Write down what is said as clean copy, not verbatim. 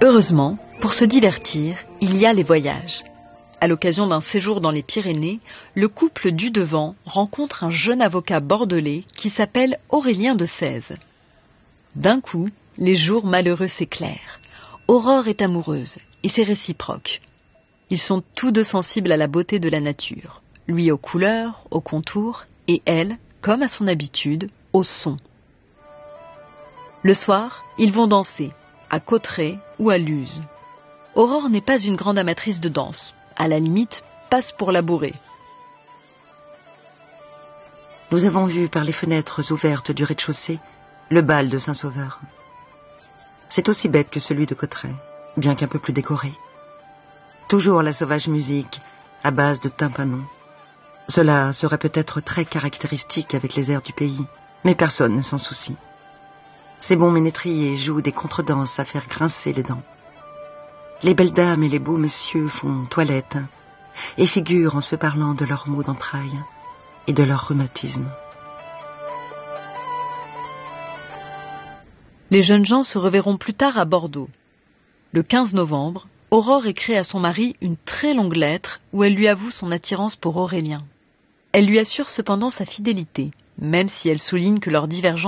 Heureusement, pour se divertir, il y a les voyages. À l'occasion d'un séjour dans les Pyrénées, le couple Dudevant rencontre un jeune avocat bordelais qui s'appelle Aurélien de Sèze. D'un coup, les jours malheureux s'éclairent. Aurore est amoureuse, et c'est réciproque. Ils sont tous deux sensibles à la beauté de la nature. Lui aux couleurs, aux contours, et elle, comme à son habitude, au son. Le soir, ils vont danser, à Cauterets ou à Luz. Aurore n'est pas une grande amatrice de danse. À la limite, passe pour la bourrée. Nous avons vu par les fenêtres ouvertes du rez-de-chaussée le bal de Saint-Sauveur. C'est aussi bête que celui de Cauterets, bien qu'un peu plus décoré. Toujours la sauvage musique, à base de tympanons. Cela serait peut-être très caractéristique avec les airs du pays, mais personne ne s'en soucie. Ces bons ménétriers jouent des contredanses à faire grincer les dents. Les belles dames et les beaux messieurs font toilette et figurent en se parlant de leurs maux d'entrailles et de leur rhumatisme. Les jeunes gens se reverront plus tard à Bordeaux. Le 15 novembre, Aurore écrit à son mari une très longue lettre où elle lui avoue son attirance pour Aurélien. Elle lui assure cependant sa fidélité, même si elle souligne que leur divergence